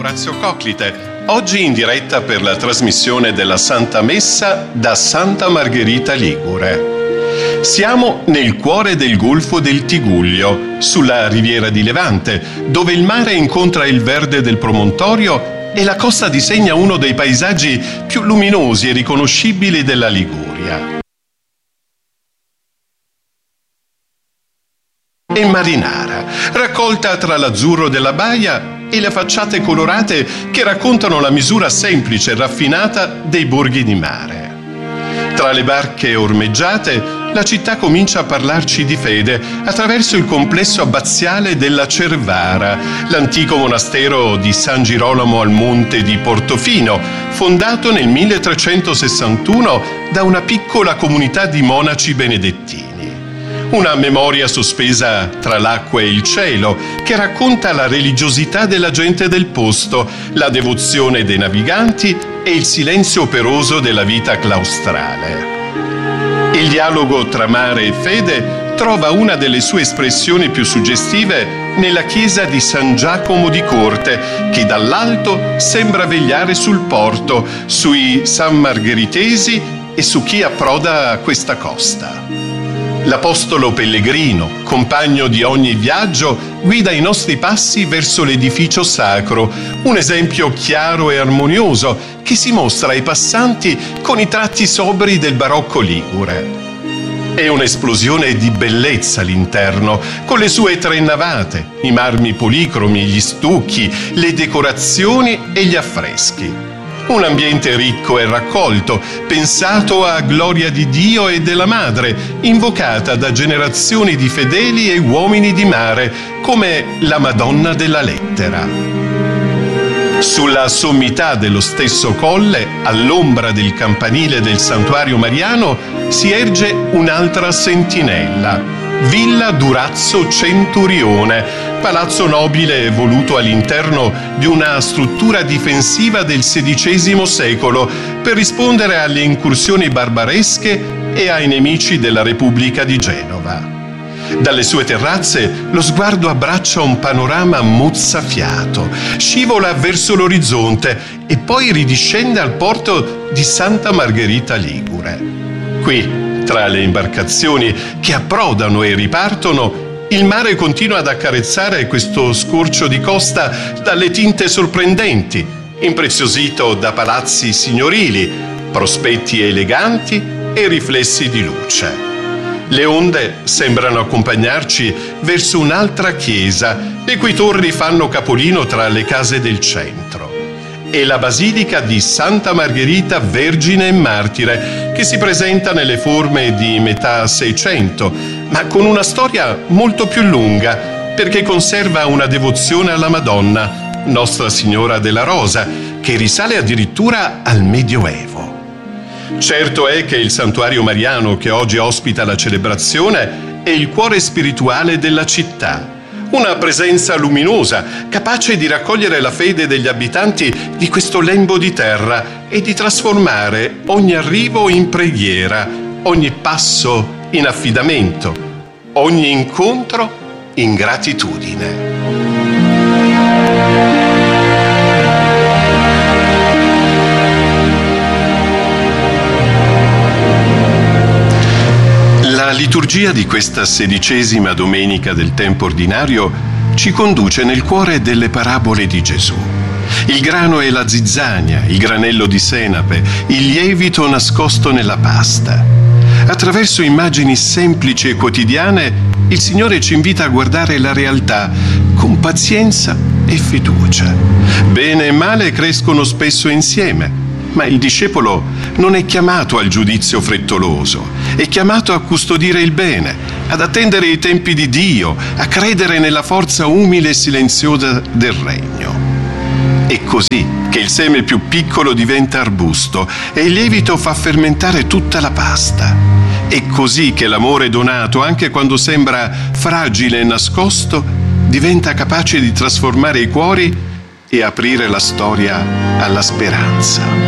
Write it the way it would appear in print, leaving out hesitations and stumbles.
Orazio Coclite, oggi in diretta per la trasmissione della Santa Messa da Santa Margherita Ligure. Siamo nel cuore del Golfo del Tigullio, sulla riviera di Levante, dove il mare incontra il verde del promontorio e la costa disegna uno dei paesaggi più luminosi e riconoscibili della Liguria. E Marinara, raccolta tra l'azzurro della baia e le facciate colorate che raccontano la misura semplice e raffinata dei borghi di mare. Tra le barche ormeggiate, la città comincia a parlarci di fede attraverso il complesso abbaziale della Cervara, l'antico monastero di San Girolamo al Monte di Portofino, fondato nel 1361 da una piccola comunità di monaci benedettini. Una memoria sospesa tra l'acqua e il cielo che racconta la religiosità della gente del posto, la devozione dei naviganti e il silenzio operoso della vita claustrale. Il dialogo tra mare e fede trova una delle sue espressioni più suggestive nella chiesa di San Giacomo di Corte, che dall'alto sembra vegliare sul porto, sui sammargheritesi e su chi approda a questa costa. L'apostolo pellegrino, compagno di ogni viaggio, guida i nostri passi verso l'edificio sacro, un esempio chiaro e armonioso che si mostra ai passanti con i tratti sobri del barocco ligure. È un'esplosione di bellezza l'interno, con le sue tre navate, i marmi policromi, gli stucchi, le decorazioni e gli affreschi. Un ambiente ricco e raccolto, pensato a gloria di Dio e della Madre, invocata da generazioni di fedeli e uomini di mare, come la Madonna della Lettera. Sulla sommità dello stesso colle, all'ombra del campanile del Santuario Mariano, si erge un'altra sentinella, Villa Durazzo Centurione, palazzo nobile voluto all'interno di una struttura difensiva del XVI secolo per rispondere alle incursioni barbaresche e ai nemici della Repubblica di Genova. Dalle sue terrazze lo sguardo abbraccia un panorama mozzafiato, scivola verso l'orizzonte e poi ridiscende al porto di Santa Margherita Ligure. Qui, tra le imbarcazioni che approdano e ripartono, il mare continua ad accarezzare questo scorcio di costa dalle tinte sorprendenti, impreziosito da palazzi signorili, prospetti eleganti e riflessi di luce. Le onde sembrano accompagnarci verso un'altra chiesa, le cui torri fanno capolino tra le case del centro. E la basilica di Santa Margherita Vergine e Martire, che si presenta nelle forme di metà Seicento, ma con una storia molto più lunga, perché conserva una devozione alla Madonna, Nostra Signora della Rosa, che risale addirittura al Medioevo. Certo è che il Santuario Mariano, che oggi ospita la celebrazione, è il cuore spirituale della città. Una presenza luminosa, capace di raccogliere la fede degli abitanti di questo lembo di terra e di trasformare ogni arrivo in preghiera, ogni passo in affidamento, ogni incontro in gratitudine. La liturgia di questa 16ª domenica del tempo ordinario ci conduce nel cuore delle parabole di Gesù. Il grano e la zizzania, il granello di senape, il lievito nascosto nella pasta. Attraverso immagini semplici e quotidiane, il Signore ci invita a guardare la realtà con pazienza e fiducia. Bene e male crescono spesso insieme. Ma il discepolo non è chiamato al giudizio frettoloso, è chiamato a custodire il bene, ad attendere i tempi di Dio, a credere nella forza umile e silenziosa del regno. È così che il seme più piccolo diventa arbusto e il lievito fa fermentare tutta la pasta. È così che l'amore donato, anche quando sembra fragile e nascosto, diventa capace di trasformare i cuori e aprire la storia alla speranza.